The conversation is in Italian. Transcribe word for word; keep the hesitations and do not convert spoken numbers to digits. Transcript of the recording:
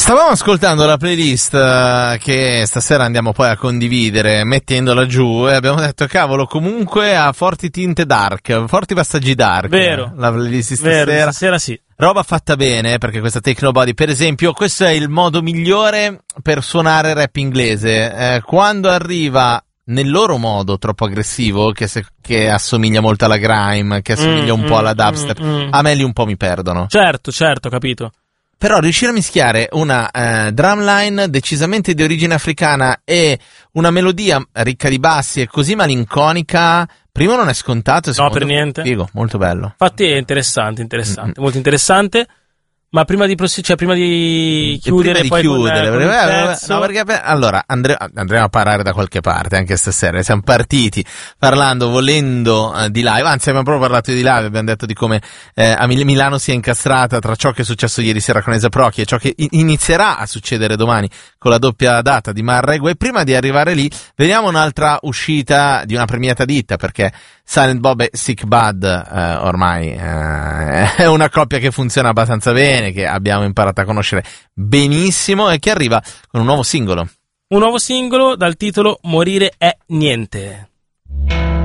Stavamo ascoltando la playlist uh, che stasera andiamo poi a condividere mettendola giù e abbiamo detto cavolo comunque ha forti tinte dark, forti passaggi dark. Vero. La playlist stasera. Vero, stasera sì. Roba fatta bene, perché questa Techno Body, per esempio, questo è il modo migliore per suonare rap inglese. Eh, quando arriva nel loro modo troppo aggressivo, che, se, che assomiglia molto alla grime, che assomiglia mm, un po' mm, alla dubstep, mm, mm. a me lì un po' mi perdono. Certo, certo, capito. Però riuscire a mischiare una eh, drumline decisamente di origine africana e una melodia ricca di bassi e così malinconica, primo non è scontato, no, per niente. Figo, molto bello. Infatti è interessante, interessante, mm-hmm. molto interessante. Ma prima di prossi- cioè prima di chiudere, prima di poi chiudere, con, perché, con eh, pezzo... no, perché allora andre- andremo a parare da qualche parte anche stasera. Siamo partiti parlando, volendo uh, di live, anzi abbiamo proprio parlato di live, abbiamo detto di come eh, a Mil- Milano sia incastrata tra ciò che è successo ieri sera con Esa Prochi e ciò che i- inizierà a succedere domani con la doppia data di Marrego. E prima di arrivare lì vediamo un'altra uscita di una premiata ditta, perché Silent Bob e Sick Bud eh, ormai eh, è una coppia che funziona abbastanza bene, che abbiamo imparato a conoscere benissimo e che arriva con un nuovo singolo. Un nuovo singolo dal titolo Morire è niente.